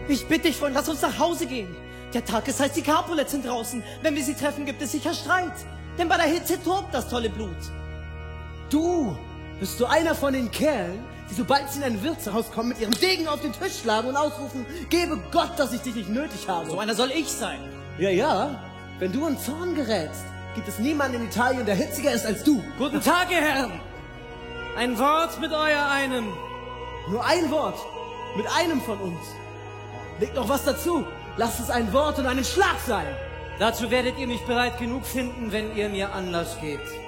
Ich bitte dich, Freund, lass uns nach Hause gehen. Der Tag ist heiß, die Capulets sind draußen. Wenn wir sie treffen, gibt es sicher Streit. Denn bei der Hitze tobt das tolle Blut. Du, bist du einer von den Kerlen, die sobald sie in ein Wirtshaus kommen, mit ihrem Degen auf den Tisch schlagen und ausrufen, gebe Gott, dass ich dich nicht nötig habe. So einer soll ich sein. Ja, wenn du in Zorn gerätst, gibt es niemanden in Italien, der hitziger ist als du. Guten Tag, ihr Herren. Ein Wort mit euer einem. Nur ein Wort, mit einem von uns. Legt noch was dazu. Lasst es ein Wort und einen Schlag sein. Dazu werdet ihr mich bereit genug finden, wenn ihr mir Anlass gebt.